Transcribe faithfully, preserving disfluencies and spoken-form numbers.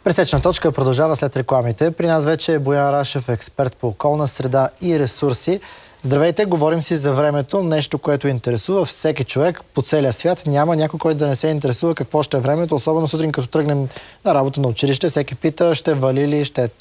Пресечна точка продължава след рекламите. При нас вече е Боян Рашев, експерт по околна среда и ресурси. Здравейте, говорим си за времето, нещо, което интересува всеки човек по целия свят. Няма някой, който да не се интересува какво ще е времето, особено сутрин, като тръгнем на работа на училище. Всеки пита, ще вали ли, ще е